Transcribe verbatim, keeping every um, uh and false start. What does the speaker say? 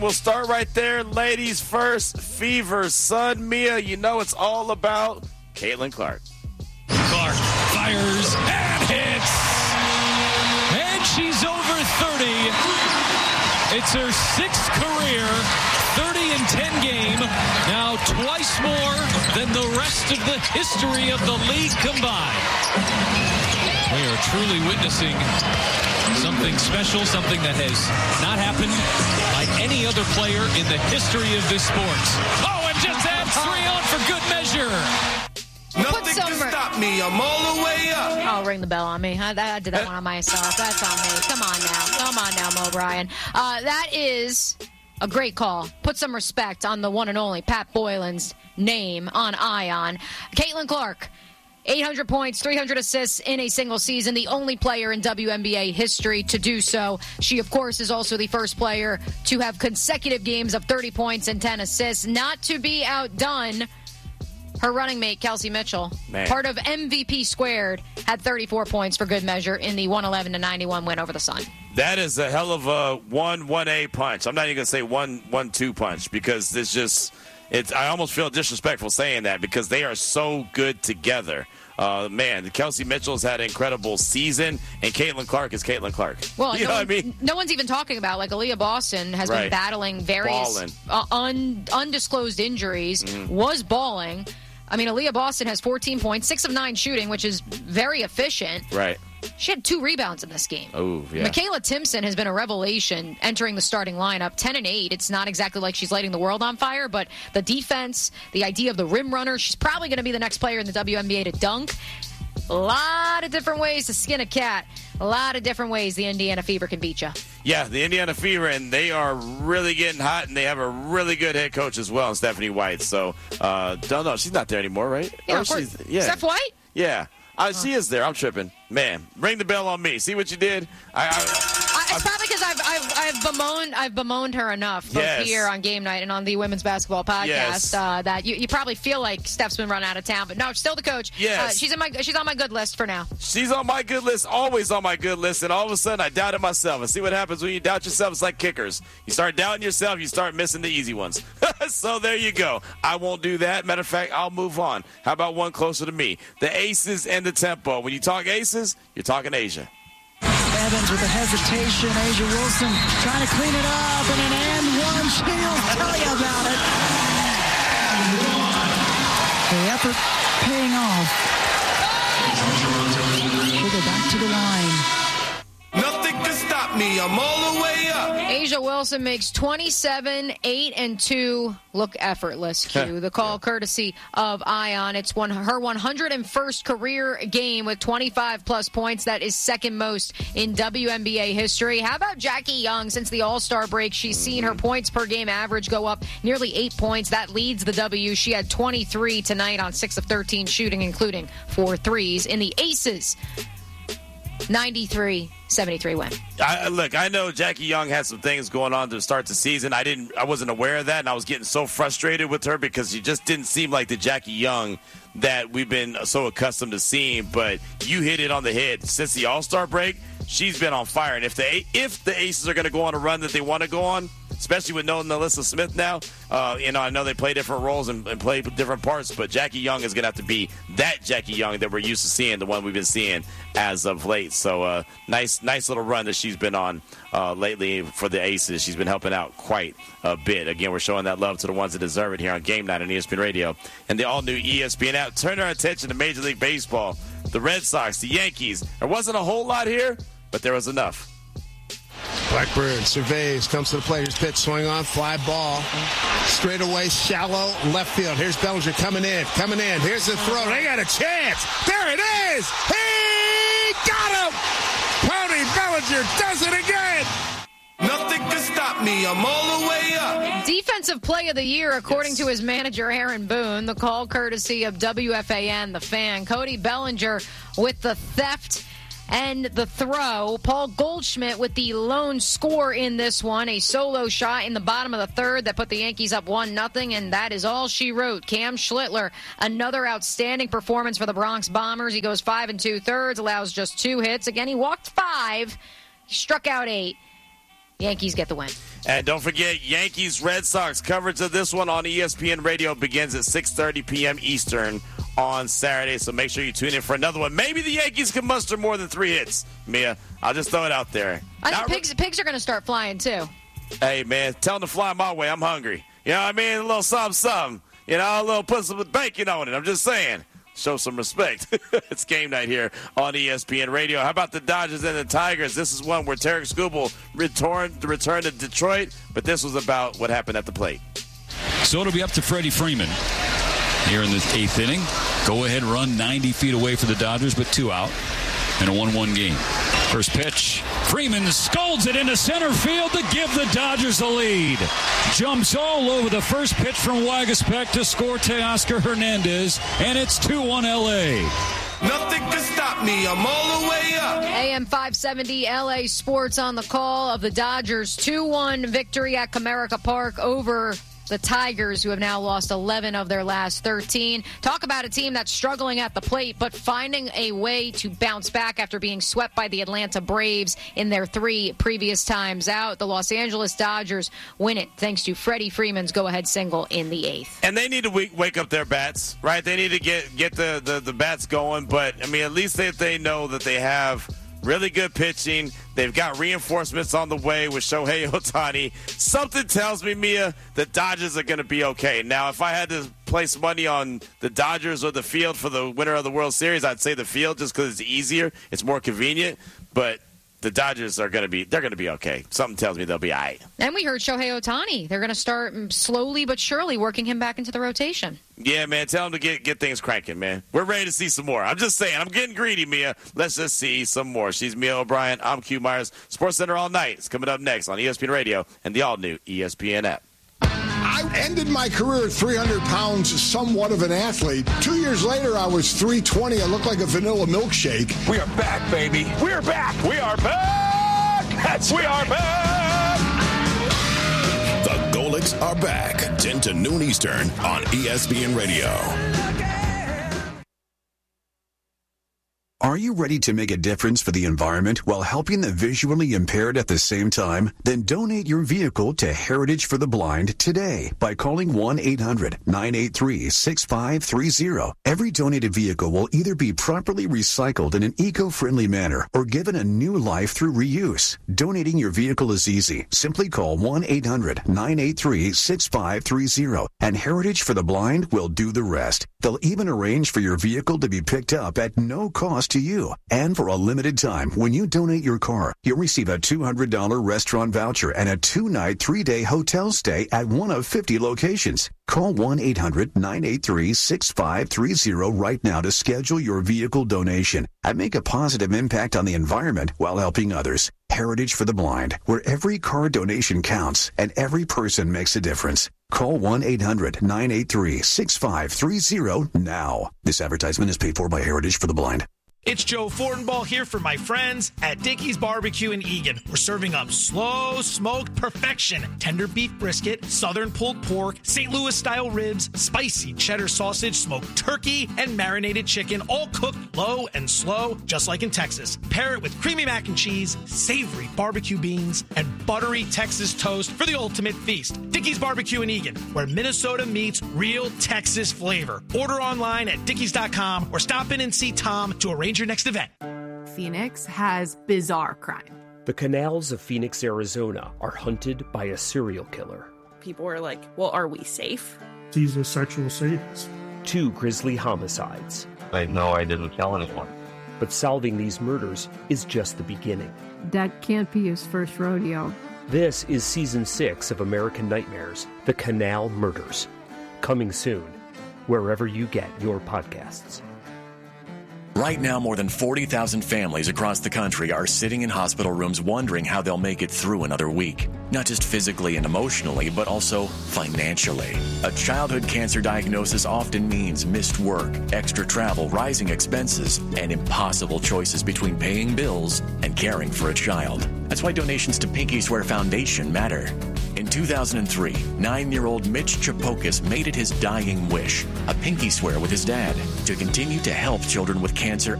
We'll start right there. Ladies first, Fever, Sun, Mia. You know it's all about Caitlin Clark. Clark fires and hits. And she's over thirty. It's her sixth career thirty and ten game. Now twice more than the rest of the history of the league combined. We are truly witnessing something special, something that has not happened by any other player in the history of this sport. Oh, and just adds three on for good measure. Nothing can stop me. I'm all the way up. Oh, ring the bell on me. I, I did that one on myself. That's on me. Come on now. Come on now, Mo Bryan. Uh, that is a great call. Put some respect on the one and only Pat Boylan's name on Ion. Caitlin Clark. eight hundred points, three hundred assists in a single season, the only player in W N B A history to do so. She, of course, is also the first player to have consecutive games of thirty points and ten assists. Not to be outdone, her running mate, Kelsey Mitchell, Man. part of M V P squared, had thirty-four points for good measure in the one eleven to ninety-one win over the Sun. That is a hell of a one one A punch. I'm not even going to say one one two punch because it's just it's. I almost feel disrespectful saying that because they are so good together. Uh, man, Kelsey Mitchell's had an incredible season, and Caitlin Clark is Caitlin Clark. Well, you no, know one, what I mean? no one's even talking about, like, Aaliyah Boston has Right. been battling various uh, un, undisclosed injuries, Mm. was balling. I mean, Aaliyah Boston has fourteen points, six of nine shooting, which is very efficient. Right. She had two rebounds in this game. Oh, yeah. Michaela Timpson has been a revelation entering the starting lineup, ten and eight. It's not exactly like she's lighting the world on fire, but the defense, the idea of the rim runner, she's probably going to be the next player in the W N B A to dunk. A lot of different ways to skin a cat. A lot of different ways the Indiana Fever can beat you. Yeah, the Indiana Fever, and they are really getting hot, and they have a really good head coach as well, Stephanie White. So, uh, don't know. She's not there anymore, right? Yeah, Or of course. she's- yeah. Steph White? Yeah. Uh, She is there. I'm tripping. Man, ring the bell on me. See what you did? I, I, I, it's probably because I've, I've, I've, bemoaned, I've bemoaned her enough, both Yes. here on Game Night and on the Women's Basketball Podcast, Yes. uh, that you, you probably feel like Steph's been run out of town. But no, still the coach. Yes. Uh, she's, in my, she's on my good list for now. She's on my good list, always on my good list, and all of a sudden I doubted myself. And see what happens when you doubt yourself? It's like kickers. You start doubting yourself, you start missing the easy ones. So there you go. I won't do that. Matter of fact, I'll move on. How about one closer to me? The Aces and the Tempo. When you talk Aces, you're talking Asia. Evans with a hesitation. Asia Wilson trying to clean it up, and an and one. She'll tell you about it. The effort paying off. She'll go back to the line. Nothing can stop me. I'm all the way up. Asia Wilson makes twenty-seven, eight, and two look effortless. Q. The call courtesy of Ion. It's one her one hundred first career game with twenty-five plus points. That is second most in W N B A history. How about Jackie Young? Since the All-Star break, she's seen her points per game average go up nearly eight points. That leads the W. She had twenty-three tonight on six of thirteen shooting, including four threes. In the Aces, ninety-three seventy-three win. I, look, I know Jackie Young had some things going on to start the season. I didn't, I wasn't aware of that, and I was getting so frustrated with her because she just didn't seem like the Jackie Young that we've been so accustomed to seeing. But you hit it on the head. Since the All-Star break, she's been on fire. And if the if the Aces are going to go on a run that they want to go on, especially with knowing Alyssa Smith now, uh, you know, I know they play different roles and, and play different parts, but Jackie Young is going to have to be that Jackie Young that we're used to seeing, the one we've been seeing as of late. So, uh, nice, nice little run that she's been on uh, lately for the Aces. She's been helping out quite a bit. Again, we're showing that love to the ones that deserve it here on Game Night on E S P N Radio and the all-new E S P N app. Turn our attention to Major League Baseball, the Red Sox, the Yankees. There wasn't a whole lot here, but there was enough. Blackburn surveys, comes to the plate. His pitch, swing on, fly ball. Straight away, shallow left field. Here's Bellinger coming in, coming in. Here's the throw. They got a chance. There it is. He got him. Tony Bellinger does it again. Nothing can stop me. I'm all the way up. Defensive Play of the Year, according yes. to his manager, Aaron Boone. The call courtesy of W F A N, The Fan. Cody Bellinger with the theft and the throw. Paul Goldschmidt with the lone score in this one. A solo shot in the bottom of the third that put the Yankees up one nothing, and that is all she wrote. Cam Schlittler, another outstanding performance for the Bronx Bombers. He goes five and two thirds, allows just two hits. Again, he walked five, he struck out eight. Yankees get the win. And don't forget, Yankees-Red Sox coverage of this one on E S P N Radio begins at six thirty p.m. Eastern on Saturday. So make sure you tune in for another one. Maybe the Yankees can muster more than three hits, Mia. I'll just throw it out there. I think pigs, pigs are going to start flying, too. Hey, man, tell them to fly my way. I'm hungry. You know what I mean? A little something, something. You know, a little put some bacon on it. I'm just saying. Show some respect. It's game night here on E S P N Radio. How about the Dodgers and the Tigers? This is one where Tarek Skubal returned, returned to Detroit, but this was about what happened at the plate. So it'll be up to Freddie Freeman here in the eighth inning. Go-ahead run ninety feet away for the Dodgers, but two out in a one one game. First pitch, Freeman scolds it into center field to give the Dodgers a lead. Jumps all over the first pitch from Waguespack to score Teoscar Hernandez, and it's two one L A. Nothing can stop me. I'm all the way up. A M five seventy L A Sports on the call of the Dodgers' two one victory at Comerica Park over the Tigers, who have now lost eleven of their last thirteen. Talk about a team that's struggling at the plate, but finding a way to bounce back after being swept by the Atlanta Braves in their three previous times out. The Los Angeles Dodgers win it thanks to Freddie Freeman's go-ahead single in the eighth. And they need to wake, wake up their bats, right? They need to get, get the, the, the bats going, but, I mean, at least they, they know that they have really good pitching. They've got reinforcements on the way with Shohei Ohtani. Something tells me, Mia, the Dodgers are going to be okay. Now, if I had to place money on the Dodgers or the field for the winner of the World Series, I'd say the field just because it's easier. It's more convenient. But the Dodgers are going to be, they're going to be okay. Something tells me they'll be all right. And we heard Shohei Ohtani. They're going to start slowly but surely working him back into the rotation. Yeah, man, tell them to get get things cranking, man. We're ready to see some more. I'm just saying, I'm getting greedy, Mia. Let's just see some more. She's Mia O'Brien. I'm Q Myers. Sports Center all night. It's coming up next on E S P N Radio and the all-new E S P N app. I ended my career at three hundred pounds, somewhat of an athlete. Two years later, I was three twenty. I looked like a vanilla milkshake. We are back, baby. We are back. We are back. That's we are back. The Golics are back, ten to noon Eastern on E S P N Radio. Are you ready to make a difference for the environment while helping the visually impaired at the same time? Then donate your vehicle to Heritage for the Blind today by calling one eight hundred nine eight three six five three zero. Every donated vehicle will either be properly recycled in an eco-friendly manner or given a new life through reuse. Donating your vehicle is easy. Simply call one eight hundred nine eight three six five three zero and Heritage for the Blind will do the rest. They'll even arrange for your vehicle to be picked up at no cost to you. And for a limited time, when you donate your car, you'll receive a two hundred dollars restaurant voucher and a two-night, three-day hotel stay at one of fifty locations. Call one eight hundred nine eight three six five three zero right now to schedule your vehicle donation and make a positive impact on the environment while helping others. Heritage for the Blind, where every car donation counts and every person makes a difference. Call one eight hundred nine eight three six five three zero now. This advertisement is paid for by Heritage for the Blind. It's Joe Fortenbaugh here for my friends at Dickey's Barbecue in Eagan. We're serving up slow smoked perfection. Tender beef brisket, southern pulled pork, Saint Louis style ribs, spicy cheddar sausage, smoked turkey, and marinated chicken, all cooked low and slow, just like in Texas. Pair it with creamy mac and cheese, savory barbecue beans, and buttery Texas toast for the ultimate feast. Dickey's Barbecue in Eagan, where Minnesota meets real Texas flavor. Order online at dickeys dot com or stop in and see Tom to arrange your next event. Phoenix has bizarre crime. The canals of Phoenix, Arizona are hunted by a serial killer. People were like, well, are we safe? He's a sexual sadist. Two grisly homicides. I know I didn't kill anyone. But solving these murders is just the beginning. That can't be his first rodeo. This is season six of American Nightmares, The Canal Murders. Coming soon, wherever you get your podcasts. Right now, more than forty thousand families across the country are sitting in hospital rooms wondering how they'll make it through another week. Not just physically and emotionally, but also financially. A childhood cancer diagnosis often means missed work, extra travel, rising expenses, and impossible choices between paying bills and caring for a child. That's why donations to Pinky Swear Foundation matter. In two thousand three, nine-year-old Mitch Chapokas made it his dying wish, a pinky swear with his dad, to continue to help children with cancer